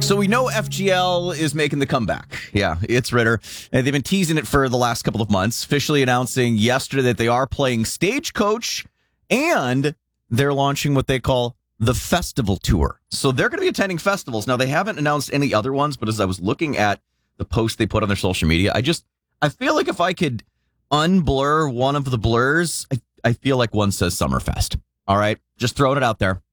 So we know FGL is making the comeback. Yeah, it's Ritter. And they've been teasing it for the last couple of months, officially announcing yesterday that they are playing Stagecoach and they're launching what they call the Festival Tour. So they're going to be attending festivals. Now, they haven't announced any other ones, but as I was looking at the post they put on their social media, I feel like if I could unblur one of the blurs, I feel like one says Summerfest. All right, just throwing it out there.